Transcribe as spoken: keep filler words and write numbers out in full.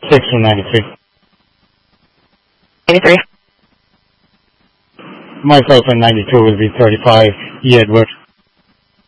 six from ninety-three. eighty-three. Myself in ninety-two would be thirty-five. E. Edward.